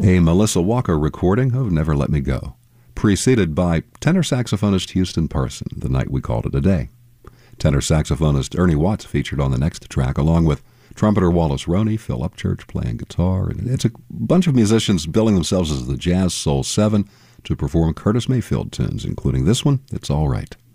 A Melissa Walker recording of Never Let Me Go, preceded by tenor saxophonist Houston Person, The Night We Called It a Day. Tenor saxophonist Ernie Watts featured on the next track, along with trumpeter Wallace Roney, Phil Upchurch playing guitar. It's a bunch of musicians billing themselves as the Jazz Soul Seven to perform Curtis Mayfield tunes, including this one, It's All Right.